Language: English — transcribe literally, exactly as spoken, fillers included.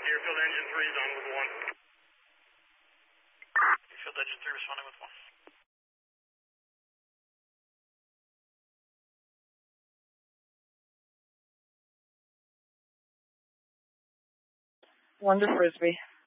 Airfield engine three is on with one. Airfield engine three responding with one. One to Frisbee.